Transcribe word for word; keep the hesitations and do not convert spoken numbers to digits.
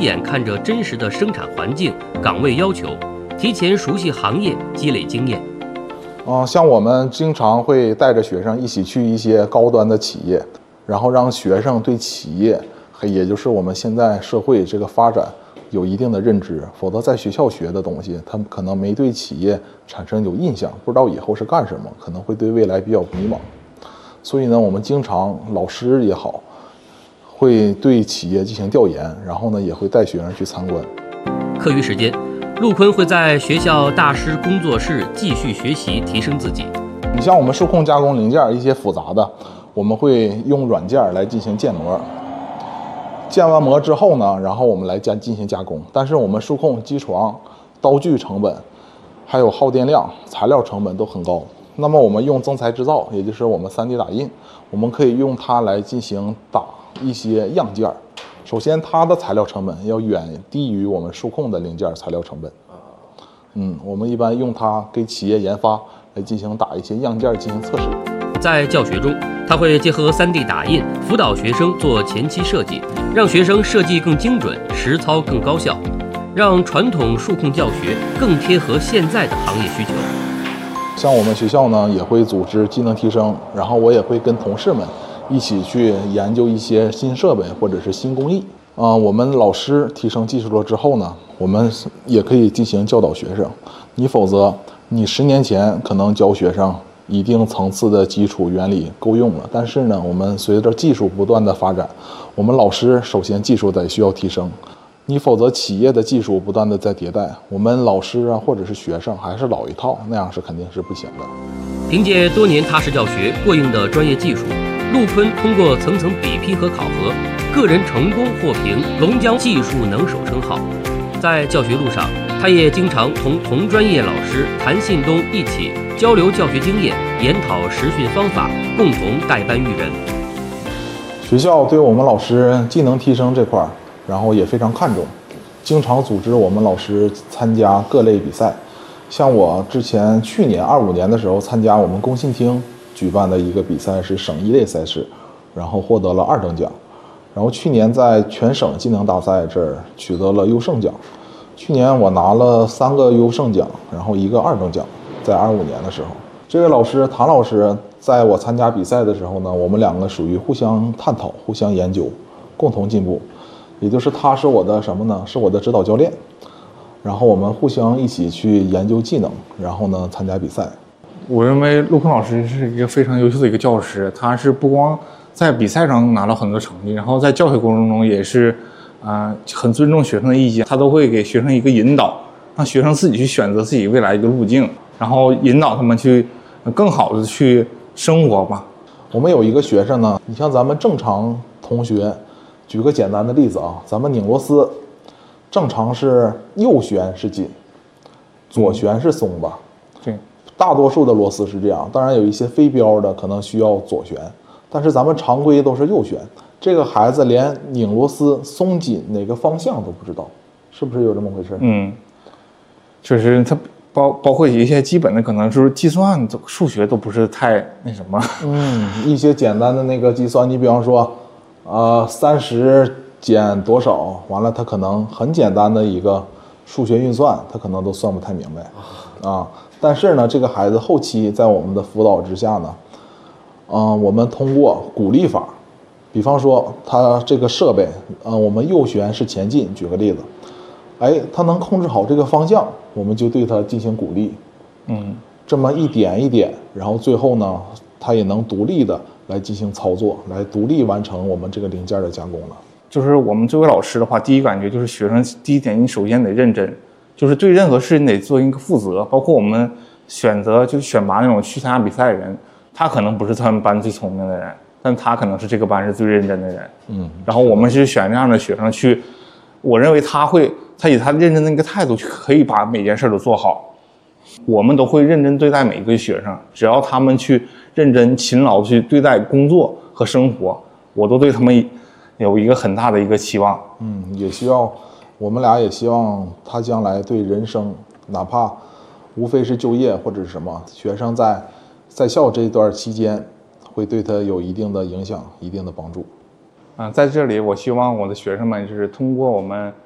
眼看着真实的生产环境、岗位要求，提前熟悉行业，积累经验。 啊、呃，像我们经常会带着学生一起去一些高端的企业，然后让学生对企业，也就是我们现在社会这个发展有一定的认知。否则在学校学的东西，他们可能没对企业产生有印象，不知道以后是干什么，可能会对未来比较迷茫。所以呢，我们经常老师也好，会对企业进行调研，然后呢，也会带学生去参观。 课余时间，陆坤会在学校大师工作室继续学习，提升自己。 你像我们数控加工零件一些复杂的，我们会用软件来进行建模。建完模之后呢，然后我们来加进行加工。但是我们数控机床、刀具成本，还有耗电量、材料成本都很高。那么我们用增材制造，也就是我们 三 D 打印，我们可以用它来进行打一些样件。首先，它的材料成本要远低于我们数控的零件材料成本。嗯，我们一般用它给企业研发来进行打一些样件进行测试。 在教学中，他会结合 三 D 打印，辅导学生做前期设计，让学生设计更精准，实操更高效，让传统数控教学更贴合现在的行业需求。 像我们学校呢，也会组织技能提升，然后我也会跟同事们一起去研究一些新设备或者是新工艺。啊、呃，我们老师提升技术了之后呢，我们也可以进行教导学生。你否则，你十年前可能教学生一定层次的基础原理够用了，但是呢，我们随着技术不断的发展，我们老师首先技术得需要提升。你否则企业的技术不断的在迭代，我们老师啊或者是学生还是老一套，那样是肯定是不行的。 凭借多年踏实教学、过硬的专业技术，陆坤通过层层比拼和考核，个人成功获评龙江技术能手称号。在教学路上，他也经常同同专业老师谭信东一起交流教学经验，研讨实训方法，共同带班育人。 学校对我们老师技能提升这块儿，然后也非常看重，经常组织我们老师参加各类比赛。像我之前去年二五年的时候参加我们工信厅举办的一个比赛，是省一类赛事，然后获得了二等奖。然后去年在全省技能大赛这儿取得了优胜奖。去年我拿了三个优胜奖，然后一个二等奖，在二五年的时候。这位老师谭老师在我参加比赛的时候呢，我们两个属于互相探讨、互相研究，共同进步。也就是他是我的什么呢？是我的指导教练。然后我们互相一起去研究技能，然后呢参加比赛。 我认为陆坤老师是一个非常优秀的一个教师，他是不光在比赛上拿到很多成绩，然后在教学过程中也是啊、呃、很尊重学生的意见，他都会给学生一个引导，让学生自己去选择自己未来一个路径，然后引导他们去更好的去生活吧。 我们有一个学生呢，你像咱们正常同学，举个简单的例子啊，咱们拧螺丝，正常是右旋是紧，左旋是松吧？ 对， 大多数的螺丝是这样，当然有一些非标的可能需要左旋，但是咱们常规都是右旋。这个孩子连拧螺丝松紧哪个方向都不知道，是不是有这么回事？ 嗯，确实，他包包括一些基本的可能就是计算、数学都不是太那什么。 嗯，一些简单的那个计算，你比方说，呃，三十减多少，完了他可能很简单的一个数学运算，他可能都算不太明白啊。但是呢，这个孩子后期在我们的辅导之下呢，嗯、呃，我们通过鼓励法，比方说他这个设备，呃，我们右旋是前进，举个例子，哎，他能控制好这个方向，我们就对他进行鼓励， 嗯， 这么一点一点，然后最后呢，他也能独立的来进行操作，来独立完成我们这个零件的加工了。 就是我们作为老师的话，第一感觉就是学生第一点，你首先得认真，就是对任何事你得做一个负责。包括我们选择就选拔那种去参加比赛的人，他可能不是他们班最聪明的人，但他可能是这个班是最认真的人。 嗯， 然后我们是选这样的学生去，我认为他会，他以他认真的一个态度去可以把每件事都做好。我们都会认真对待每一个学生，只要他们去认真勤劳去对待工作和生活，我都对他们有一个很大的一个期望。 嗯，也希望我们俩也希望他将来对人生，哪怕无非是就业或者是什么，学生在在校这一段期间，会对他有一定的影响，一定的帮助。 嗯、呃，在这里我希望我的学生们就是通过我们